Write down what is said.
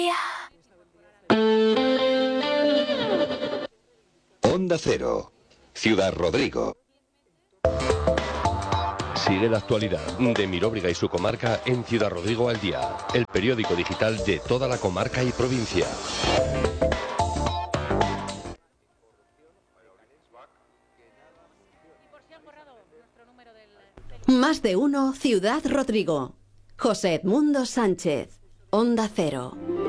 Onda Cero, Ciudad Rodrigo. Sigue la actualidad de Miróbriga y su comarca en Ciudad Rodrigo al Día, el periódico digital de toda la comarca y provincia. Más de uno, Ciudad Rodrigo. José Edmundo Sánchez, Onda Cero.